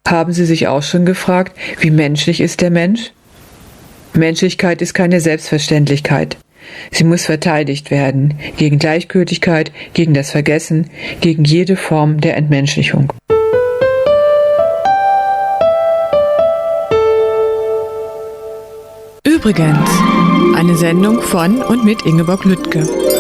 Haben Sie sich auch schon gefragt, wie menschlich ist der Mensch? Menschlichkeit ist keine Selbstverständlichkeit. Sie muss verteidigt werden, gegen Gleichgültigkeit, gegen das Vergessen, gegen jede Form der Entmenschlichung. Übrigens, eine Sendung von und mit Ingeborg Lüttke.